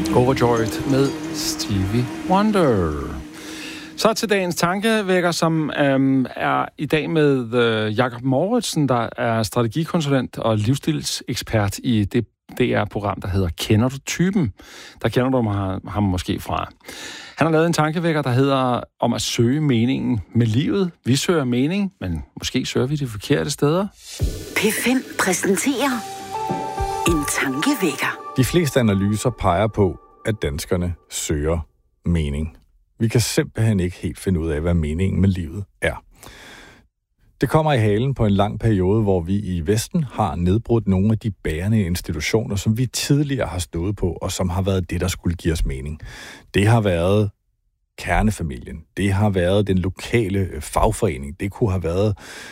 Overjoyed med Stevie Wonder. Så til dagens tankevækker, som er i dag med Jakob Mouritsen, der er strategikonsulent og livsstilsekspert i det DR-program, der hedder Kender du typen? Der kender du ham måske fra. Han har lavet en tankevækker, der hedder om at søge meningen med livet. Vi søger mening, men måske søger vi de forkerte steder. P5 præsenterer en tankevækker. De fleste analyser peger på, at danskerne søger mening. Vi kan simpelthen ikke helt finde ud af, hvad meningen med livet er. Det kommer i halen på en lang periode, hvor vi i Vesten har nedbrudt nogle af de bærende institutioner, som vi tidligere har stået på, og som har været det, der skulle give os mening. Det har været kernefamilien. Det har været den lokale fagforening. Det kunne have været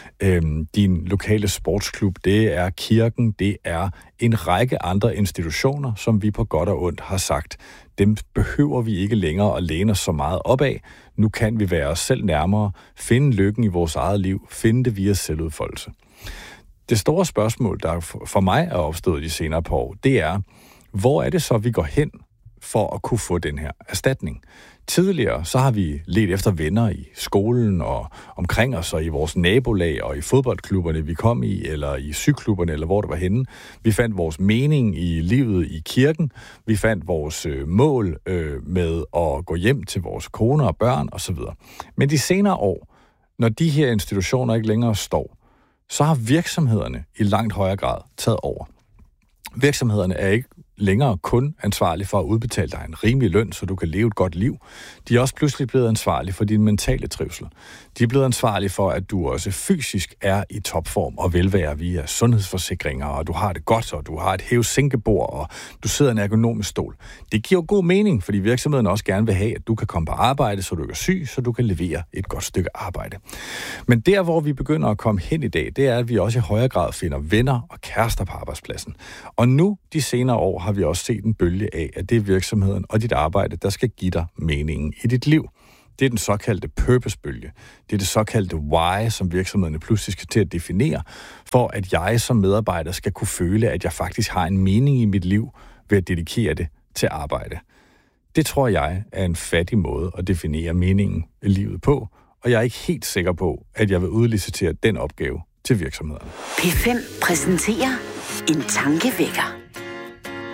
din lokale sportsklub. Det er kirken. Det er en række andre institutioner, som vi på godt og ondt har sagt, dem behøver vi ikke længere at læne os så meget op af. Nu kan vi være os selv nærmere, finde lykken i vores eget liv, finde det via selvudfoldelse. Det store spørgsmål, der for mig er opstået de senere par år, det er, hvor er det så, vi går hen for at kunne få den her erstatning? Tidligere så har vi ledt efter venner i skolen og omkring os og i vores nabolag og i fodboldklubberne, vi kom i, eller i sygklubberne, eller hvor det var henne. Vi fandt vores mening i livet i kirken. Vi fandt vores mål med at gå hjem til vores koner og børn osv. Men de senere år, når de her institutioner ikke længere står, så har virksomhederne i langt højere grad taget over. Virksomhederne er ikke længere kun ansvarlig for at udbetale dig en rimelig løn, så du kan leve et godt liv. De er også pludselig blevet ansvarlige for din mentale trivsel. De er blevet ansvarlige for, at du også fysisk er i topform og velvære via sundhedsforsikringer, og du har det godt, og du har et hæve-sænkebord, og du sidder i en ergonomisk stol. Det giver god mening, fordi virksomheden også gerne vil have, at du kan komme på arbejde, så du ikke er syg, så du kan levere et godt stykke arbejde. Men der, hvor vi begynder at komme hen i dag, det er, at vi også i højere grad finder venner og kærester på arbejdspladsen. Og nu, de senere år, har vi også set en bølge af, at det er virksomheden og dit arbejde, der skal give dig meningen i dit liv. Det er den såkaldte purpose-bølge. Det er det såkaldte why, som virksomhederne pludselig skal til at definere, for at jeg som medarbejder skal kunne føle, at jeg faktisk har en mening i mit liv ved at dedikere det til arbejde. Det tror jeg er en fattig måde at definere meningen i livet på, og jeg er ikke helt sikker på, at jeg vil udlicitere den opgave til virksomhederne. P5 præsenterer en tankevækker.